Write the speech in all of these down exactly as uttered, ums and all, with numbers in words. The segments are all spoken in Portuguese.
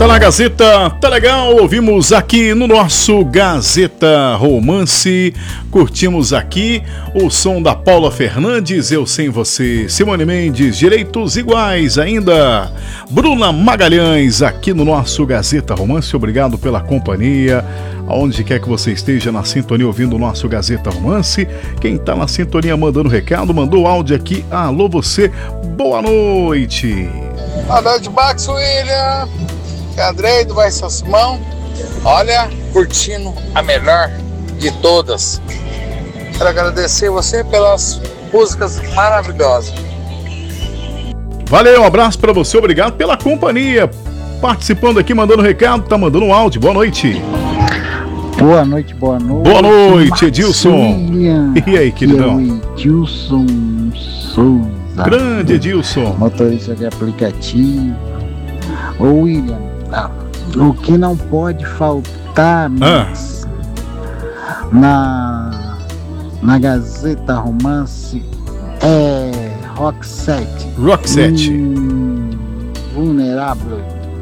na Gazeta, tá legal? Ouvimos aqui no nosso Gazeta Romance, curtimos aqui o som da Paula Fernandes, Eu Sem Você, Simone Mendes, Direitos Iguais ainda, Bruna Magalhães aqui no nosso Gazeta Romance, obrigado pela companhia, aonde quer que você esteja na sintonia ouvindo o nosso Gazeta Romance, quem tá na sintonia mandando recado, mandou áudio aqui, alô você, boa noite. Boa noite, Max William. Que é Andrei do Vai São Simão. Olha, curtindo a melhor de todas. Quero agradecer você pelas músicas maravilhosas. Valeu, um abraço pra você, obrigado pela companhia. Participando aqui, mandando recado, tá mandando um áudio. Boa noite. Boa noite, boa noite. Boa noite, Edilson. E aí, queridão? Edilson Souza. Grande Edilson. Motorista de aplicativo. Ô William, o que não pode faltar ah. na, na Gazeta Romance é Rock sete. Rock sete. Hum, vulnerável.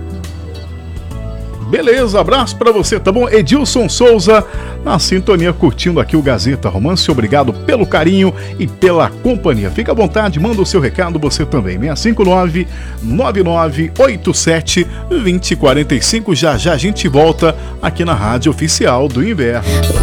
Beleza, abraço pra você, tá bom? Edilson Souza na sintonia, curtindo aqui o Gazeta Romance. Obrigado pelo carinho e pela companhia. Fica à vontade, manda o seu recado você também. seis cinco nove, nove nove oito sete, dois zero quatro cinco. Já já a gente volta aqui na Rádio Oficial do Inverno.